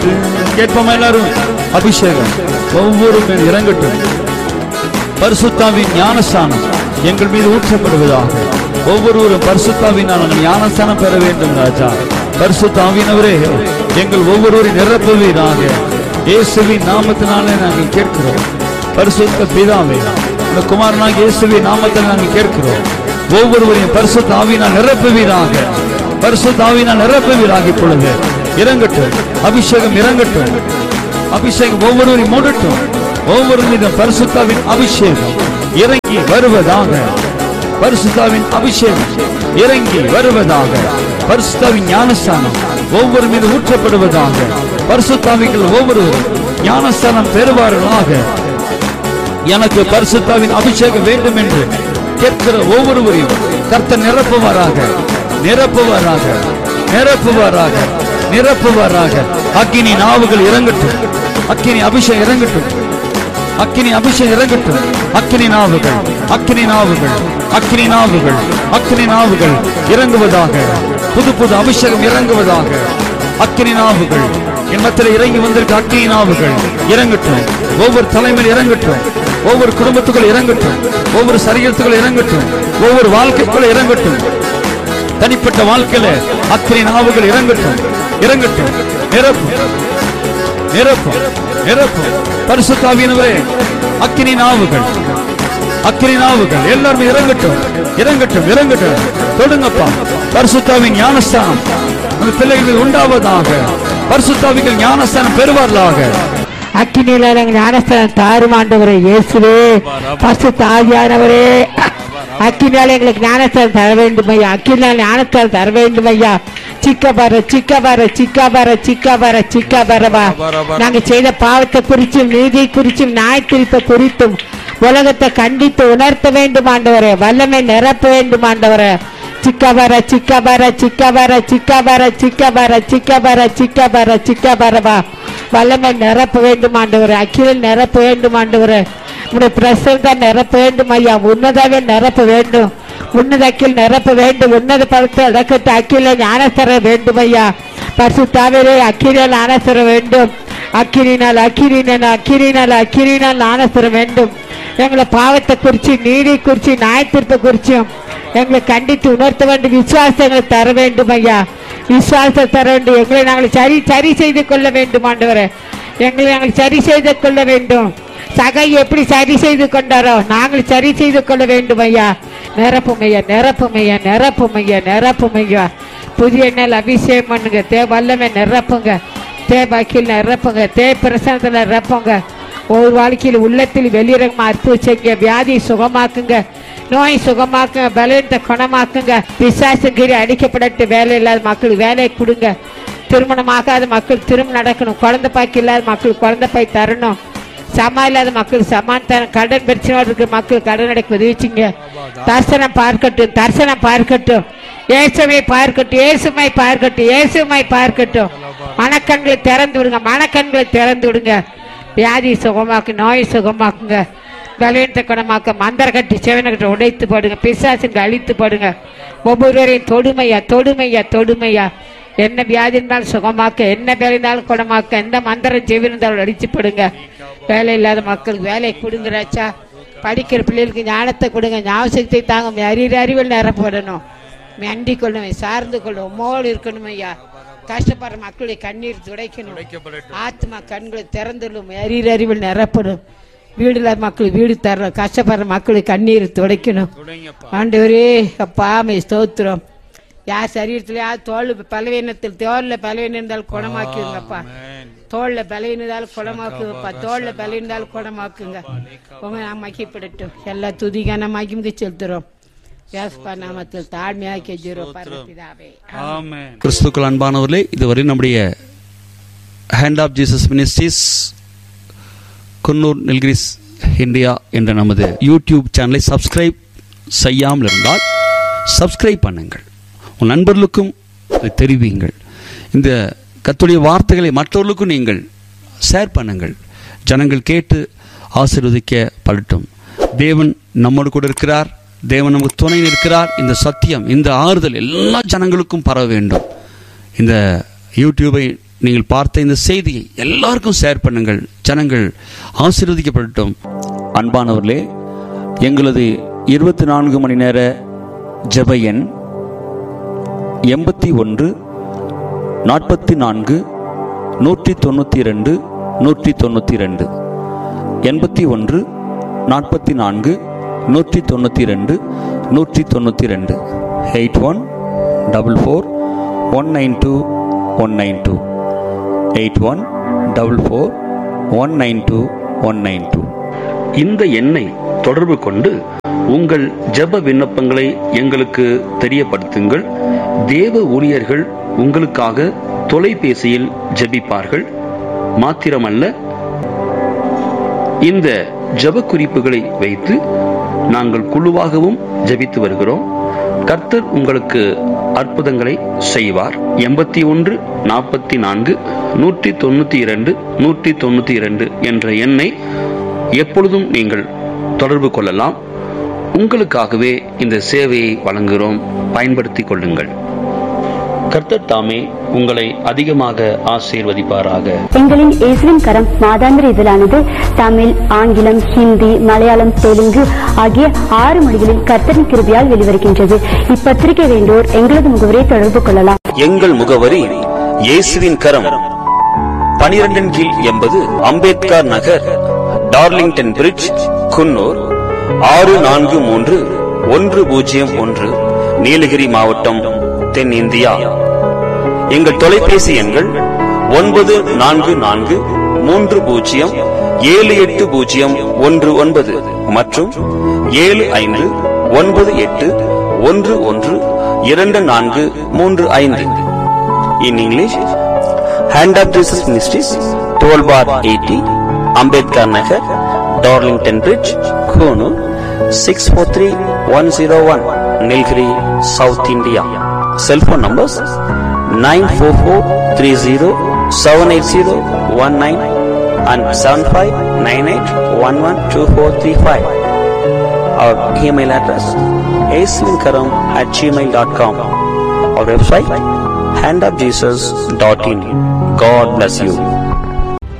கேட்போம் எல்லாரும். அபிஷேகம் ஒவ்வொரு மேல் இறங்கட்டும். பரிசுத்தாவின் ஞானஸ்தானம் எங்கள் மீது ஊற்றப்படுவதாக. ஒவ்வொருவரும் பரிசுத்தாவினால் ஞானஸ்தானம் பெற வேண்டும் ராஜா. பரிசுத்தாவினவரே எங்கள் ஒவ்வொருவரையும் நிரப்புவீராக. இயேசுவின் நாமத்தினாலே நாங்கள் கேட்கிறோம். பரிசுத்த பிதாவே, இந்த குமாரனாகிய இயேசுவின் நாமத்தில் நாங்கள் கேட்கிறோம். ஒவ்வொருவரையும் பரிசுத்த ஆவியினால் நிரப்புவீராக. பரிசுத்த ஆவியினால் நிரப்புவீராக. இப்பொழுது இறங்கட்டும், அபிஷேகம் இறங்கட்டும். அபிஷேகம் ஒவ்வொருவரையும் மூடட்டும். ஒவ்வொரு மீதும் பரிசுத்தாவின் அபிஷேகம் இறங்கி வருவதாக. பரிசுத்தாவின் அபிஷேகம் இறங்கி வருவதாக. பரிசுத்தாவின் ஞானஸ்தானம் ஒவ்வொரு மீது ஊற்றப்படுவதாக. பரிசுத்தாவிகள் ஒவ்வொருவரும் ஞானஸ்தானம் பெறுவார்களாக. எனக்கு பரிசுத்தாவின் அபிஷேகம் வேண்டும் என்று கேட்கிற ஒவ்வொருவரையும் கர்த்தர் நிரப்புவாராக, நிரப்புவாராக, நிரப்புவாராக, நிரப்புவாராக. அக்கினி நாவுகள் இறங்கட்டும். அக்கினி அபிஷேகம் இறங்கட்டும். அக்கினி அபிஷேகம் இறங்கட்டும். அக்கினி நாவுகள், அக்கினி நாவுகள், அக்கினி நாவுகள், அக்கினி நாவுகள் இறங்குவதாக. புது புது அபிஷேகம் இறங்குவதாக. அக்கினி நாவுகள் என் மத்தியில் இறங்கி வந்திருக்க அக்கினி நாவுகள் இறங்கட்டும். ஒவ்வொரு தலைமையில் இறங்கட்டும். ஒவ்வொரு குடும்பத்துக்குள் இறங்கட்டும். ஒவ்வொரு சரீரத்துக்குள் இறங்கட்டும். ஒவ்வொரு வாழ்க்கைக்குள்ள இறங்கட்டும். தனிப்பட்ட வாழ்க்கையில அக்கினி நாவுகள் இறங்கட்டும். இறங்கட்டும். நிரப்பும், நிரப்பும், நிரப்பும். பரிசுத்த ஆவியானவரே, அக்கினி நாவுகள், அக்கினி நாவுகள் எல்லாரும் இறங்கட்டும், இறங்கட்டும், இறங்கட்டும். தொடுங்கப்பா. பரிசுத்த ஆவியின் ஞானஸ்தானம் அந்த பிள்ளைகள் உண்டாவதாக. பரிசுத்த ஆவிகள் ஞானஸ்தானம் பெறுவார்களாக. அக்கினியில ஞானஸ்தானம் தாரும் ஆண்டவரே இயேசுவே. பரிசுத்த ஆவியானவரே, அக்கினியால் எங்களுக்கு ஞானஸ்தானம் தர வேண்டும் ஐயா. அக்கினியால் ஞானஸ்தானம் தர வேண்டும் ஐயா. சிக்கபார சிக்கபார சிக்கபார சிக்கபார சிக்கபாரவா. நாங்க செய்த பாவத்தை குறிச்சும் நீதி குறிச்சும் நியாய தீர்ப்பை குறித்தும் உலகத்தை கண்டித்து உணர்த்த வேண்டும் ஆண்டவரே. வல்லமை நிரப்ப வேண்டும் ஆண்டவரே. சிக்கபார சிக்கபார சிக்கபார சிக்கபார சிக்கபார சிக்கபார சிக்கபார சிக்கபாரவா. வல்லமை நிரப்ப வேண்டும் ஆண்டவரே. அக்கினியில் நிரப்ப வேண்டும் ஆண்டவரே. உடைய பிரசன்னத்தை நிரப்ப வேண்டும் ஐயா. உன்னதாவே நிரப்ப வேண்டும். உன்னத அக்கில் நிரப்ப வேண்டும். உன்னத பலத்தை அடக்கத்தை அக்கில ஞானஸ்தர வேண்டும் ஐயா. பரிசுத்தாவிலே அக்கினியால் ஞானஸ்தர வேண்டும். அக்கினினால் அக்கினினால் அக்கினினால் அக்கினினால் ஞானஸ்தர வேண்டும். எங்களை பாவத்தை குறித்து நீதி குறித்து நியாயத்தீர்ப்பை குறிச்சும் எங்களை கண்டித்து உணர்த்த வேண்டும். விசுவாசங்களை தர வேண்டும் ஐயா. விசுவாசத்தை தர வேண்டும். எங்களை நாங்கள் சரி செய்து கொள்ள வேண்டும் ஆண்டவரே. எங்களை நாங்கள் சரி செய்து கொள்ள வேண்டும். சகை எப்படி சரி செய்து கொண்டாரோ நாங்கள் சரி செய்து கொள்ள வேண்டும் ஐயா. நிரப்புமையா, நிரப்புமையா, நிரப்புமையா, நிரப்புமையா. புதிய எண்ணெயில் அபிஷேகம் பண்ணுங்க. வல்லமை நிரப்புங்க. பாக்கியில் நிரப்புங்க. பிரசனத்தில் நிரப்புங்க. ஒவ்வொரு வாழ்க்கையில் உள்ளத்தில் வெளியிறங்கமா அற்புதம் செய்யுங்க. வியாதியை சுகமாக்குங்க. நோய் சுகமாக்குங்க. பலவீனத்தை குணமாக்குங்க. பிசாசுகிரி அடிக்கப்படட்டு. வேலை இல்லாத மக்களுக்கு வேலையை கொடுங்க. திருமணமாகாத மக்கள் திருமணம் நடக்கணும். குழந்தை பாக்கி இல்லாத மக்கள் குழந்தை பாய் தரணும். சமா இல்லாத மக்கள் சமான் தரணும். கடன் பிரச்சனையோடு இருக்கிற மக்கள் கடன் அடைக்க உதவிச்சிங்க. தரிசனம் பார்க்கட்டும், தரிசனம் பார்க்கட்டும். இயேசுவை பார்க்கட்டும், இயேசுமை பார்க்கட்டும், இயேசுமை பார்க்கட்டும். மனக்கண்களை திறந்து விடுங்க, மனக்கண்களை திறந்து விடுங்க. வியாதி சுகமாக்கு, நோய் சுகமாக்குங்க. பலவீனத்தை குணமாக்க, மந்திர கட்டி செவனை கட்டி உடைத்து போடுங்க. பிசாசுங்க அழித்து போடுங்க. ஒவ்வொருவரையும் தொடுமையா, தொடுமையா, தொடுமையா. என்ன வியாதி இருந்தாலும் சுகமாக்க, என்ன வேலை இருந்தாலும் குணமாக்க, எந்த மந்திரம் செவி இருந்தாலும் அடிச்சு போடுங்க. வேலை இல்லாத மக்களுக்கு வேலை கொடுங்க ராச்சா. படிக்கிற பிள்ளைகளுக்கு ஞானத்தை கொடுங்க. ஞாபகத்தை தாங்க. அறிவில் நிரப்படணும். அண்டி கொள்ளணும், சார்ந்து கொள்ளணும், உம்மோடு இருக்கணும் ஐயா. கஷ்டப்படுற மக்களுடைய கண்ணீர் துடைக்கணும். ஆத்மா கண்களை திறந்துள்ளும். அறிவில் நிரப்படும். வீடு இல்லாத மக்களுக்கு வீடு தரணும். கஷ்டப்படுற மக்களுக்கு கண்ணீர் துடைக்கணும். ஆண்டவரே அப்பா மை ஸ்தோத்திரம். யார் சரீரத்துல யார் தோல் பலவீனத்தில் தோல்ல பலவீனம் இருந்தாலும் குணமாக்குங்கப்பா. தோல்ல பலவீனதாலும் குணமாக்குங்கப்பா. தோல்ல பலவீனதாலும் குணமாக்குங்க. உங்க நாம் மகிப்படட்டும். எல்லா துதிகான மகிழ்ந்து செலுத்துறோம். நாமத்தில் தாழ்மையாக்கி பரமபிதாவே. ஆமென். கிறிஸ்துக்கள் அன்பானவர்களே, இதுவரை நம்முடைய hand of Jesus ministries Coonoor Nilgiris India என்ற நமது யூடியூப் சேனலை சப்ஸ்கிரைப் செய்யாமல் இருந்தால் சப்ஸ்கிரைப் பண்ணுங்கள். உன் நண்பர்களுக்கும் தெரிவிங்கள். இந்த கர்த்தருடைய வார்த்தைகளை மற்றவர்களுக்கும் நீங்கள் ஷேர் பண்ணுங்கள். ஜனங்கள் கேட்டு ஆசீர்வதிக்கப்படட்டும். தேவன் நம்மோடு கூட இருக்கிறார். தேவன் நமக்கு துணை நிற்கிறார். இந்த சத்தியம், இந்த ஆறுதல் எல்லா ஜனங்களுக்கும் பரவ வேண்டும். இந்த யூடியூபை நீங்கள் பார்த்த இந்த செய்தியை எல்லாருக்கும் ஷேர் பண்ணுங்கள். ஜனங்கள் ஆசீர்வதிக்கப்படட்டும். அன்பானவர்களே, எங்களது 24 மணி நேர ஜெப எண் 81 44 192 192 81 44 192 192 8144 192 192 8144 192 192. இந்த எண்ணை தொடர்பு கொண்டு உங்கள் ஜெப விண்ணப்பங்களை எங்களுக்கு தெரியப்படுத்துங்கள். தேவ ஊழியர்கள் உங்களுக்காக தொலைபேசியில் ஜெபிப்பார்கள். மாத்திரமல்ல, இந்த ஜெப குறிப்புகளை வைத்து நாங்கள் குழுவாகவும் ஜெபித்து வருகிறோம். கர்த்தர் உங்களுக்கு அற்புதங்களை செய்வார். 81 44 192 192 என்ற எண்ணை எப்பொழுதும் நீங்கள் தொடர்பு கொள்ளலாம். உங்களுக்காகவே இந்த சேவையை வழங்குகிறோம். பயன்படுத்திக் கொள்ளுங்கள். கர்த்தர் தாமே உங்களை அதிகமாக ஆசீர்வதிப்பாராக. எங்களின் இயேசுவின் கரம் மாதாந்திர இதழானது தமிழ், ஆங்கிலம், ஹிந்தி, மலையாளம், தெலுங்கு ஆகிய 6 மொழிகளில் கர்த்தரின் கிருபையால் வெளிவருகின்றது. இப்பத்திரிகை வேண்டோர் எங்களது முகவரியை தொடர்பு கொள்ளலாம். எங்கள் முகவரி இயேசுவின் கரம், 12 கீழ் 80 அம்பேத்கர் நகர், டார்லிங்டன் பிரிட்ஜ், குன்னூர் 643101, நீலகிரி மாவட்டம், தென்னிந்தியா. எங்கள் தொலைபேசி எண்கள் 9443078019 மற்றும் 7598112435. In English, Hand of Jesus Ministries, 12/80, Ambedkar Nagar, Darlington Bridge, Konoor, 643101, Nilgiri, South India. Cell phone numbers 944307801 and 7598112435. Our email address aswinkaram@gmail.com. Our website handofjesus.in. God bless you.